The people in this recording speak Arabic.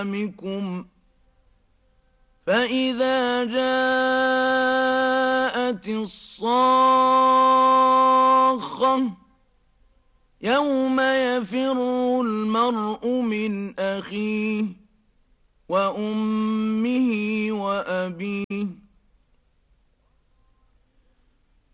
أنعامكم فإذا جاءت الصاخة يوم يفر المرء من أخيه وأمه وأبيه